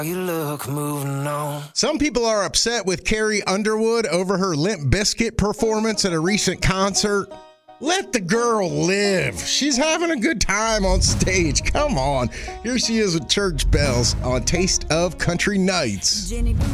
You look, moving on. Some people are upset with Carrie Underwood over her Limp Bizkit performance at a recent concert. Let the girl live. She's having a good time on stage. Come on. Here she is with Church Bells on Taste of Country Nights.